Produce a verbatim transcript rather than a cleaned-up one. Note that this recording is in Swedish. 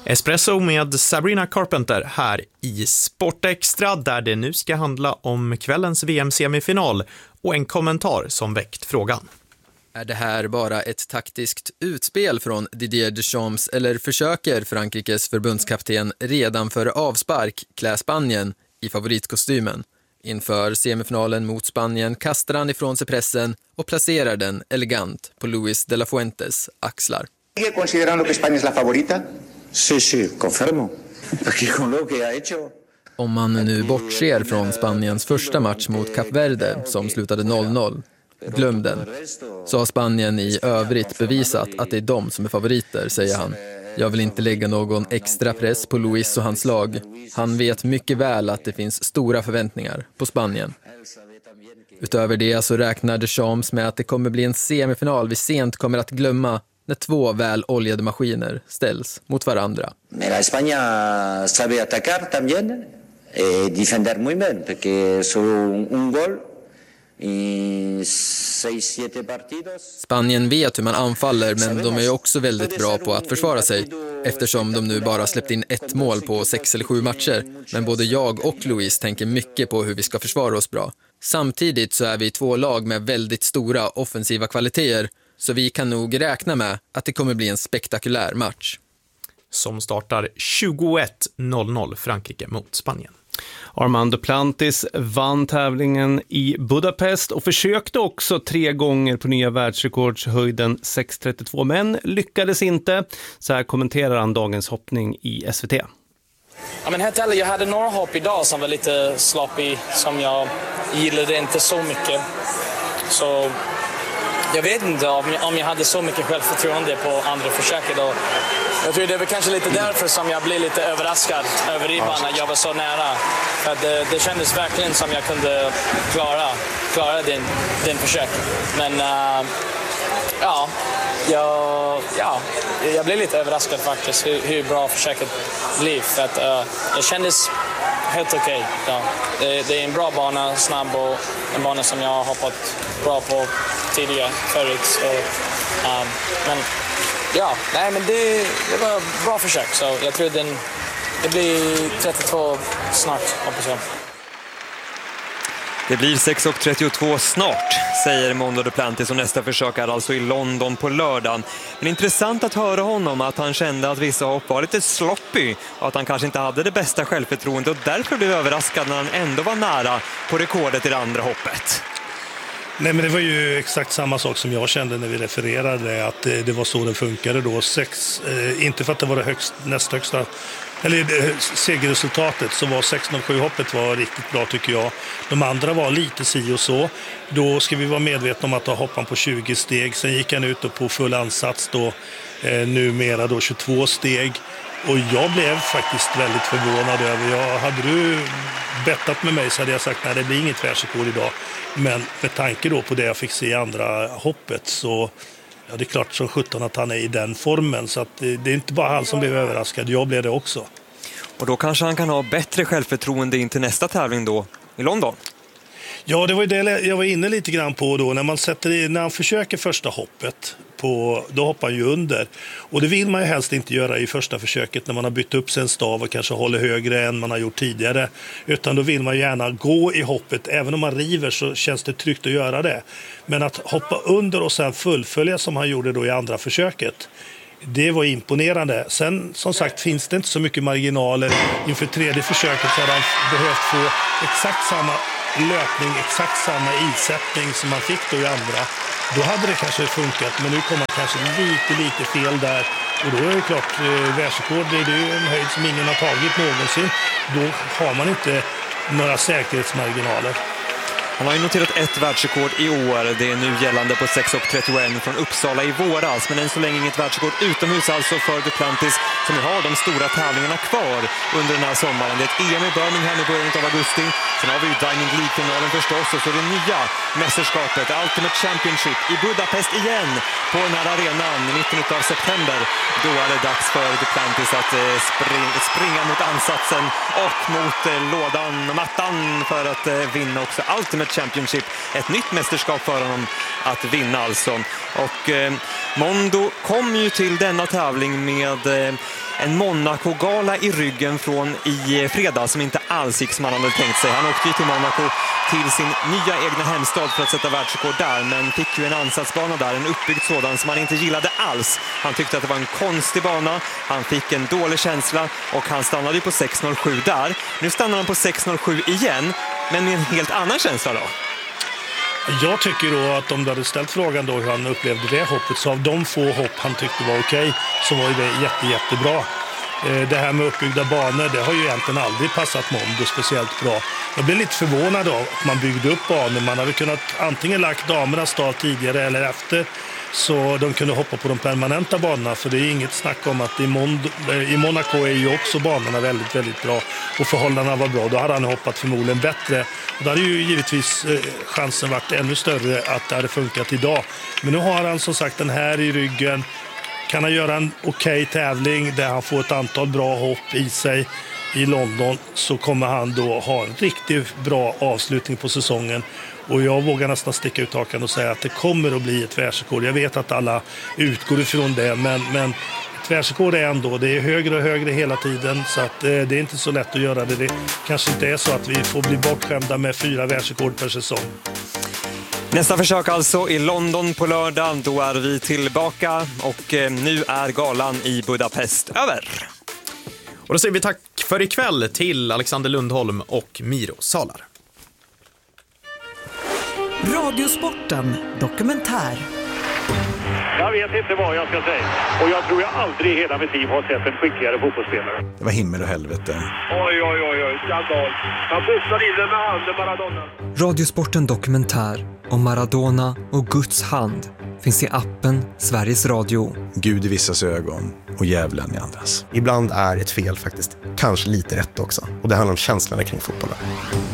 Espresso med Sabrina Carpenter här i Sportextra, där det nu ska handla om kvällens V M-semifinal och en kommentar som väckt frågan. Är det här bara ett taktiskt utspel från Didier Deschamps eller försöker Frankrikes förbundskapten redan före avspark klä Spanien i favoritkostymen? Inför semifinalen mot Spanien kastar han ifrån sig pressen och placerar den elegant på Luis de la Fuentes axlar. ¿Sigue considerando que España es la favorita? Sí, sí, confirmo. Aquí con lo que ha hecho. Om man nu bortser från Spaniens första match mot Kap Verde som slutade noll noll, glöm den. Så har Spanien i övrigt bevisat att det är de som är favoriter, säger han. Jag vill inte lägga någon extra press på Luis och hans lag. Han vet mycket väl att det finns stora förväntningar på Spanien. Utöver det så räknar Deschamps med att det kommer bli en semifinal vi sent kommer att glömma när två väl oljade maskiner ställs mot varandra. Men España sabe atacar también, eh, defender muy bien, porque solo un gol i sex siete partidos. Spanien vet hur man anfaller, men de är ju också väldigt bra på att försvara sig, eftersom de nu bara släppt in ett mål på sex eller sju matcher. Men både jag och Luis tänker mycket på hur vi ska försvara oss bra. Samtidigt så är vi två lag med väldigt stora offensiva kvaliteter, så vi kan nog räkna med att det kommer bli en spektakulär match. Som startar tjugoett noll noll Frankrike mot Spanien. Armand Duplantis vann tävlingen i Budapest och försökte också tre gånger på nya världsrekordshöjden sex trettiotvå, men lyckades inte. Så här kommenterar han dagens hoppning i S V T. Ja, men helt ärligt, jag hade några hopp idag som var lite sloppy, som jag gillade inte så mycket. Så jag vet inte om jag, om jag hade så mycket självförtroende på andra försöket. Och jag tror det var kanske lite därför som jag blev lite överraskad över ribban när jag var så nära. För att det, det kändes verkligen som jag kunde klara, klara din, din försök. Men uh, ja, jag, ja, jag blev lite överraskad faktiskt hur, hur bra försöket blev. För att uh, det kändes helt okej. Okay. Ja. Det, det är en bra bana, snabb och en bana som jag har hoppat bra på tidigare förut. Så, um, men ja, nej, men det, det var ett bra försök. Så jag tror den, det blir trettiotvå snart, hoppas jag. Det blir sex trettiotvå snart, säger Mondo Duplantis, och nästa försök är alltså i London på lördagen. Men intressant att höra honom att han kände att vissa hopp var lite sloppy och att han kanske inte hade det bästa självförtroende och därför blev överraskad när han ändå var nära på rekordet i det andra hoppet. Nej, men det var ju exakt samma sak som jag kände när vi refererade, att det, det var så det funkade då. Sex, eh, inte för att det var det högst, näst högsta, eller eh, segerresultatet, så var sex noll sju hoppet var riktigt bra tycker jag. De andra var lite si och så. Då ska vi vara medvetna om att ha hoppan på tjugo steg. Sen gick han ut och på full ansats då, eh, numera då tjugotvå steg. Och jag blev faktiskt väldigt förvånad över. Jag, hade du bettat med mig så hade jag sagt nej, det blir inget världsrekord idag. Men med tanke då på det jag fick se i andra hoppet så ja, det är klart som sjutton att han är i den formen. Så att det, det är inte bara han som blev överraskad, jag blev det också. Och då kanske han kan ha bättre självförtroende in till nästa tävling då i London. Ja, det var ju det jag var inne lite grann på då. När man sätter i, när han försöker första hoppet, på, då hoppar han ju under. Och det vill man ju helst inte göra i första försöket när man har bytt upp sig en stav och kanske håller högre än man har gjort tidigare. Utan då vill man gärna gå i hoppet. Även om man river så känns det tryggt att göra det. Men att hoppa under och sen fullfölja som han gjorde då i andra försöket, det var imponerande. Sen som sagt finns det inte så mycket marginaler. Inför tredje försöket så hade han behövt få exakt samma löpning, exakt samma isättning som man fick då i andra. Då hade det kanske funkat, men nu kommer man kanske lite, lite fel där. Och då är det klart, eh, världsrekord, det är ju en höjd som ingen har tagit någonsin. Då har man inte några säkerhetsmarginaler. Han har ju noterat ett världsrekord i år. Det är nu gällande på sex trettioett från Uppsala i våras. Men än så länge inget världsrekord utomhus alltså för Duplantis, som har de stora tävlingarna kvar under den här sommaren. Det är ett E M i Birmingham i början av augusti. Sen har vi ju Diamond League-finalen förstås. Och så det nya mästerskapet, Ultimate Championship i Budapest igen på den här arenan i mitten av september. Då är det dags för Duplantis att eh, spring, springa mot ansatsen och mot eh, lådan och mattan för att eh, vinna också Ultimate Championship, ett nytt mästerskap för honom att vinna alltså. Och eh, Mondo kom ju till denna tävling med eh, en Monaco-gala i ryggen från i fredag som inte alls gick som han hade tänkt sig. Han åkte ju till Monaco till sin nya egna hemstad för att sätta världsrekord där, men fick ju en ansatsbana där, en uppbyggd sådan som han inte gillade alls. Han tyckte att det var en konstig bana, han fick en dålig känsla och han stannade ju på sex noll sju där. Nu stannar han på sex noll sju igen, men med en helt annan känsla då. Jag tycker då att om du hade ställt frågan då hur han upplevde det hoppet, så av de få hopp han tyckte var okej, så var det jätte, jättebra. Det här med uppbyggda banor, det har ju egentligen aldrig passat Mondo speciellt bra. Jag blev lite förvånad av att man byggde upp banor. Man hade kunnat antingen lagt damernas stad tidigare eller efter, så de kunde hoppa på de permanenta banorna. För det är inget snack om att i, Mondo, i Monaco är ju också banorna väldigt, väldigt bra. Och förhållandena var bra. Då hade han hoppat förmodligen bättre. Och då hade ju givetvis eh, chansen varit ännu större att det hade funkat idag. Men nu har han som sagt den här i ryggen. Kan han göra en okej tävling där han får ett antal bra hopp i sig i London, så kommer han då ha en riktigt bra avslutning på säsongen. Och jag vågar nästan sticka ut hakan och säga att det kommer att bli ett världsrekord. Jag vet att alla utgår ifrån det, men, men ett världsrekord är ändå, det är högre och högre hela tiden, så att eh, det är inte så lätt att göra det. Det kanske inte är så att vi får bli bortskämda med fyra världsrekord per säsong. Nästa försök alltså i London på lördag, då är vi tillbaka och eh, nu är galan i Budapest över. Och då säger vi tack för ikväll till Alexander Lundholm och Miro Salar. Radiosporten dokumentär. Jag vet inte vad jag ska säga. Och jag tror jag aldrig i hela mitt liv har sett en skickligare fotbollsspelare. Det var himmel och helvete. Oj, oj, oj, oj. Skandal. Han pussade in den med handen, Maradona. Radiosporten dokumentär om Maradona och Guds hand finns i appen Sveriges Radio. Gud i vissas ögon och djävulen i andras. Ibland är ett fel faktiskt kanske lite rätt också. Och det handlar om känslorna kring fotbollen.